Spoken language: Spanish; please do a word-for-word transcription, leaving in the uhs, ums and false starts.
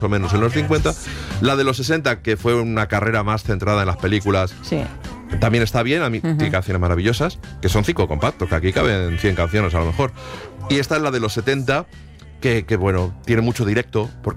o menos en los cincuenta. La de los sesenta, que fue una carrera más centrada en las películas, Sí. también está bien. A mí Ujú. tiene canciones maravillosas, que son cinco compactos, que aquí caben cien canciones a lo mejor. Y esta es la de los setenta, que, que bueno, tiene mucho directo, porque